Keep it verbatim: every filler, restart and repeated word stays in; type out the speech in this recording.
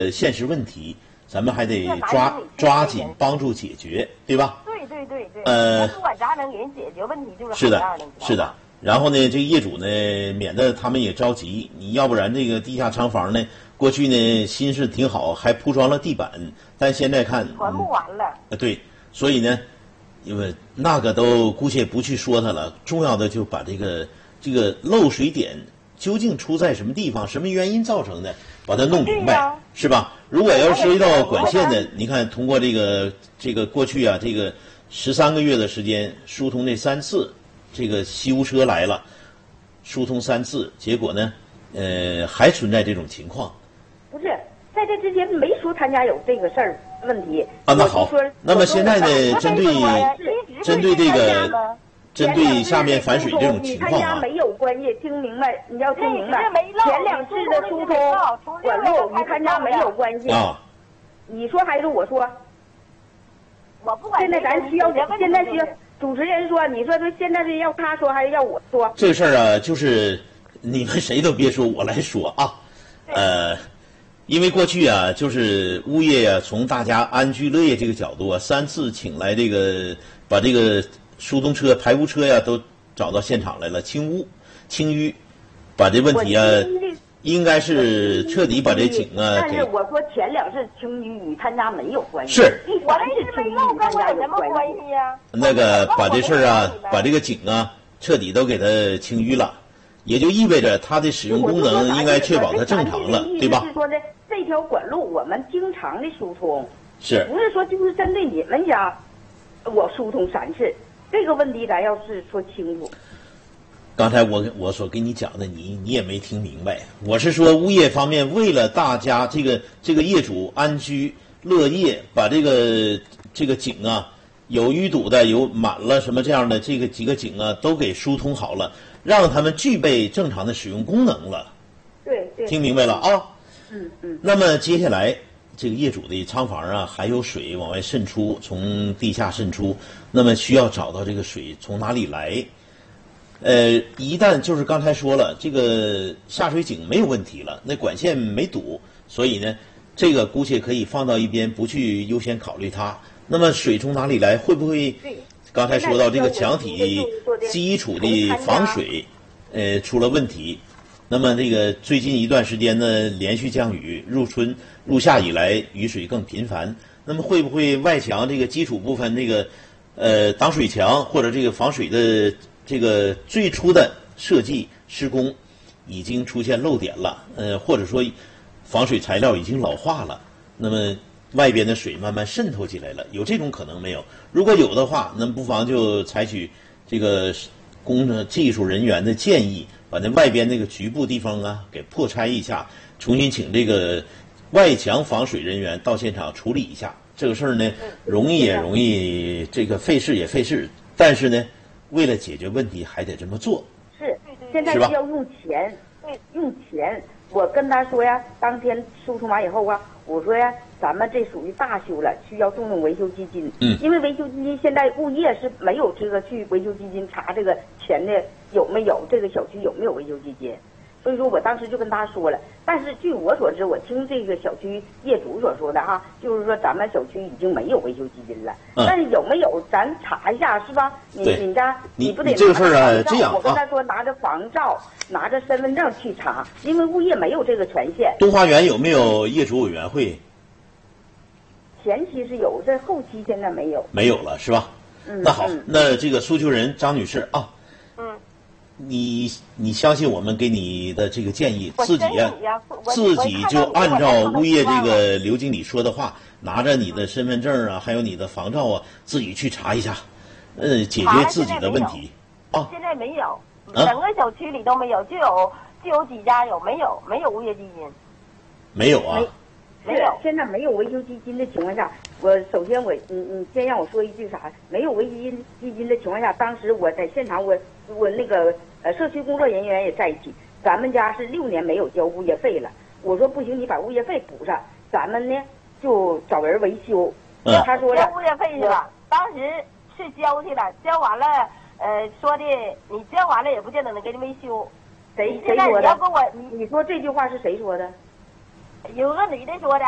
呃现实问题，咱们还得抓抓紧帮助解决，对吧？ 对对对对。 呃， 不管咋能给人解决问题，就是是的，是的。然后呢，这个业主呢，免得他们也着急，你要不然这个地下厂房呢，过去呢心是挺好，还铺装了地板，但现在看全不完了。 呃，对，所以呢，因为那个都姑且不去说它了，重要的就把这个这个漏水点究竟出在什么地方，什么原因造成的，把它弄明白，是吧？如果要是涉及到管线的，你看通过这个这个过去啊，这个十三个月的时间疏通这三次。这个西屋车来了，疏通三次，结果呢，呃，还存在这种情况。 不是，在这之前没说他家有这个事儿问题。 啊，那好，那么现在呢，针对针对这个，针对下面反水这种情况啊， 他家没有关系，听明白？你要听明白。前两次的疏通管路与他家没有关系啊。 你说还是我说？ 我不管。 现在咱需要，现在需要。主持人说：“你说这现在是要他说还是要我说？” 这个事儿啊，就是你们谁都别说，我来说啊。呃，因为过去啊，就是物业啊，从大家安居乐业这个角度啊，三次请来这个把这个疏通车、排污车呀、啊、都找到现场来了，清污、清淤，把这问题啊。应该是彻底把这井啊， 但是我说前两次清淤与他家没有关系。 是。 我那是清淤与他家有关系呀。 那个把这事儿啊，把这个井啊，彻底都给它清淤了，也就意味着它的使用功能应该确保它正常了，对吧？ 是说的这条管路我们经常的疏通， 是不是说就是针对你们家，我疏通三次，这个问题咱要是说清楚。 刚才我我所跟你讲的，你你也没听明白。我是说，物业方面为了大家这个这个业主安居乐业，把这个这个井啊，有淤堵的，有满了什么这样的这个几个井啊，都给疏通好了，让他们具备正常的使用功能了。 对对。 听明白了啊？ 嗯嗯。 那么接下来，这个业主的仓房啊，还有水往外渗出，从地下渗出，那么需要找到这个水从哪里来。呃，一旦就是刚才说了，这个下水井没有问题了，那管线没堵，所以呢，这个姑且可以放到一边，不去优先考虑它。那么水从哪里来？会不会？刚才说到这个墙体基础的防水，呃，出了问题。那么这个最近一段时间呢，连续降雨，入春入夏以来雨水更频繁。那么会不会外墙这个基础部分这个呃挡水墙或者这个防水的？这个最初的设计施工已经出现漏点了，呃，或者说防水材料已经老化了，那么外边的水慢慢渗透进来了，有这种可能没有？如果有的话，那不妨就采取这个工程技术人员的建议，把那外边那个局部地方啊给破拆一下，重新请这个外墙防水人员到现场处理一下。这个事儿呢，容易也容易，这个费事也费事，但是呢。为了解决问题，还得这么做。 是，现在是要用钱，用钱。我跟他说呀，当天疏通完以后啊，我说呀，咱们这属于大修了，需要动用维修基金。 嗯。 因为维修基金现在物业是没有这个去维修基金查这个钱的有没有，这个小区有没有维修基金。所以说我当时就跟他说了，但是据我所知，我听这个小区业主所说的哈，就是说咱们小区已经没有维修基金了。 嗯。 但是有没有咱查一下是吧？你你家你不得拿这个事儿啊，这样啊。 我跟他说拿着房照，拿着身份证去查，因为物业没有这个权限。 东华园有没有业主委员会？ 前期是有，这后期现在没有。 没有了是吧？ 嗯。 那好， 嗯、 那这个诉求人张女士啊。 嗯。 你你相信我们给你的这个建议，自己呀、啊，自己就按照物业这个刘经理说的话，拿着你的身份证啊，还有你的房照啊，自己去查一下，呃，解决自己的问题。 啊，现在没有，整个小区里都没有，就有就有几家有，没有没有物业基金， 没有啊。 没有，现在没有维修基金的情况下，我首先我你你先让我说一句啥？没有维修基金基金的情况下，当时我在现场，我我那个呃社区工作人员也在一起，咱们家是六年没有交物业费了。我说不行，你把物业费补上，咱们呢就找人维修。 嗯、 他说交物业费去了，当时是交去了，交完了，呃说的你交完了也不见得能给你维修。 谁谁说的？ 要跟我你你说这句话是谁说的？ 有个女的说的。